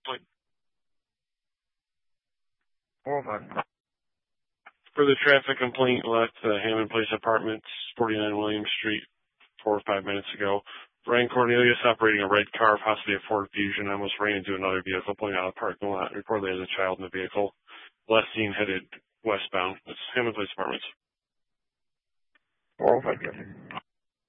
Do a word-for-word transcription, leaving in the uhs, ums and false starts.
Like, four oh five. for the traffic complaint left the Hammond Place Apartments, forty-nine William Street, four or five minutes ago. Ryan Cornelius, operating a red car, possibly a Ford Fusion, almost ran into another vehicle pulling out of the parking lot. Reportedly has a child in the vehicle. Last seen headed westbound. It's Hammond Place Apartments. four oh five.